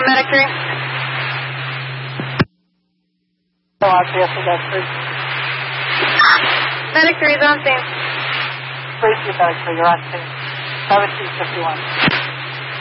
Medic 3. Medic 3 is on scene. Please, Medic 3, you're on scene. 1751.